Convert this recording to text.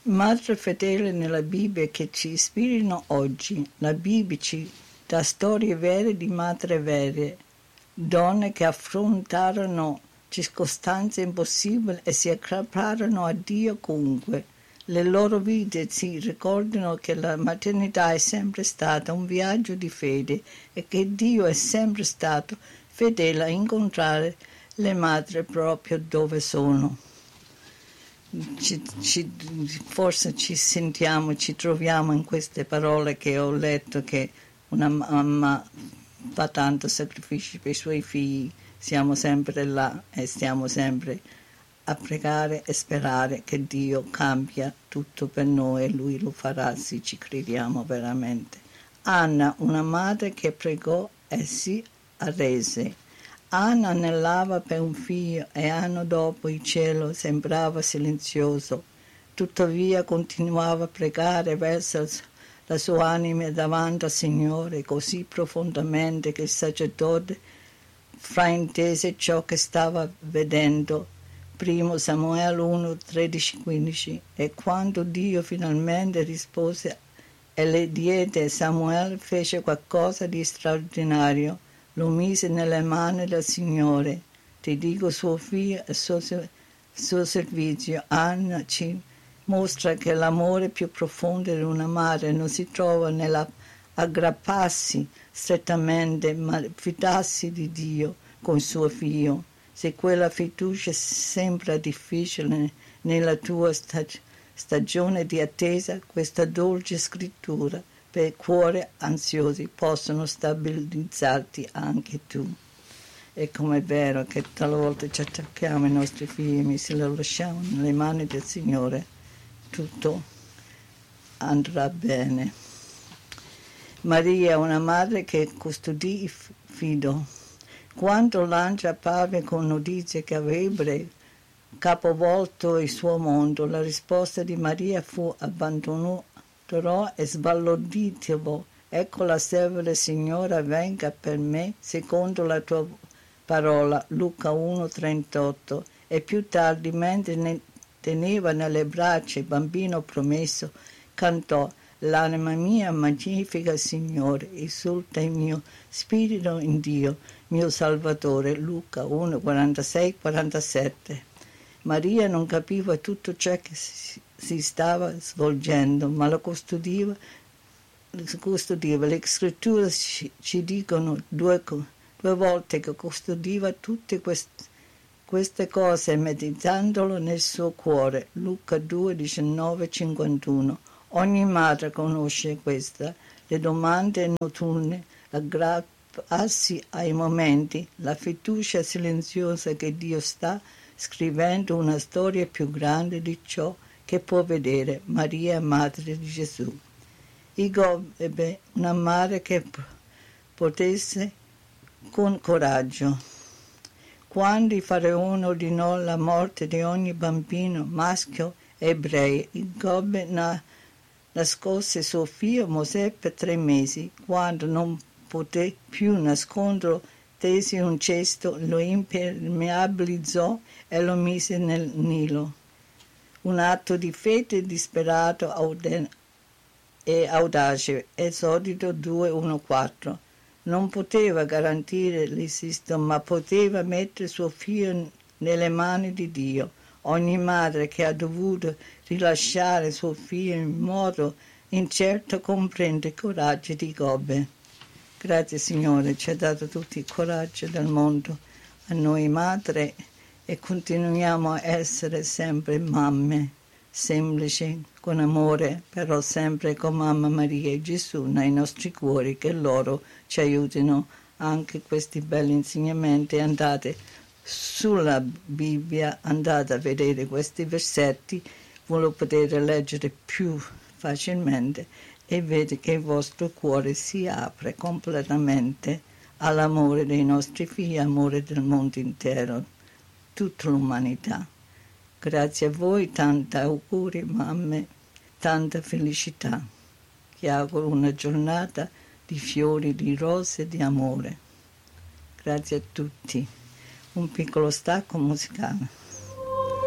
Madre fedele nella Bibbia che ci ispirano oggi, la Bibbia ci dà storie vere di madri vere, donne che affrontarono circostanze impossibili e si aggrapparono a Dio comunque. Le loro vite ci ricordano che la maternità è sempre stata un viaggio di fede e che Dio è sempre stato fedele a incontrare le madri proprio dove sono. Forse ci sentiamo, ci troviamo in queste parole che ho letto, che una mamma fa tanto sacrificio per i suoi figli. Siamo sempre là e stiamo sempre a pregare e sperare che Dio cambia tutto per noi e Lui lo farà se ci crediamo veramente. Anna, una madre che pregò e si arrese. Anna anelava per un figlio e anno dopo il cielo sembrava silenzioso. Tuttavia continuava a pregare verso la sua anima davanti al Signore così profondamente che il sacerdote fraintese ciò che stava vedendo. 1 Samuele 1, 13-15. E quando Dio finalmente rispose e le diede, Samuele fece qualcosa di straordinario. Lo mise nelle mani del Signore. Ti dico, suo figlio e suo servizio. Anna ci mostra che l'amore più profondo di una madre non si trova nell'aggrapparsi strettamente, ma fidarsi di Dio con suo figlio. Se quella fiducia sembra difficile nella tua stagione di attesa, questa dolce scrittura per cuori ansiosi possono stabilizzarti anche tu. E com'è vero che talvolta ci attacchiamo ai nostri figli, se li lasciamo nelle mani del Signore, tutto andrà bene. Maria, una madre che custodì il fido. Quando l'angelo apparve con notizie che avrebbe capovolto il suo mondo, la risposta di Maria fu abbandono e sbalorditivo. Ecco la serva del Signore, avvenga per me secondo la tua parola. Luca 1,38. E più tardi, mentre teneva nelle braccia il bambino promesso, cantò: l'anima mia magnifica il Signore, esulta il mio spirito in Dio, mio Salvatore. Luca 1,46-47. Maria non capiva tutto ciò che si stava svolgendo, ma lo custodiva. Le scritture ci dicono due volte che custodiva tutte queste cose meditandolo nel suo cuore. Luca 2,19-51. Ogni madre conosce questa. Le domande notturne, l'aggrapparsi ai momenti, la fiducia silenziosa che Dio sta scrivendo una storia più grande di ciò che può vedere. Maria, Madre di Gesù. Ego ebbe una madre che potesse con coraggio. Quando il faraone ordinò la morte di ogni bambino maschio ebreo, Gobbe nascose suo figlio Mosè per 3 mesi. Quando non poté più nasconderlo, tese un cesto, lo impermeabilizzò e lo mise nel Nilo. Un atto di fede disperato e audace. Esodo 2:1-4. Non poteva garantire l'esisto, ma poteva mettere suo figlio nelle mani di Dio. Ogni madre che ha dovuto rilasciare suo figlio in modo incerto comprende il coraggio di Gobbe. Grazie Signore, ci ha dato tutto il coraggio del mondo a noi madre e continuiamo a essere sempre mamme, semplici, con amore, però sempre con Mamma Maria e Gesù nei nostri cuori, che loro ci aiutino anche questi belli insegnamenti. Andate sulla Bibbia, andate a vedere questi versetti, voi lo potete leggere più facilmente e vede che il vostro cuore si apre completamente all'amore dei nostri figli, amore del mondo intero, tutta l'umanità. Grazie a voi, tanti auguri mamme, tanta felicità. Ti auguro una giornata di fiori, di rose, di amore. Grazie a tutti. Un piccolo stacco musicale.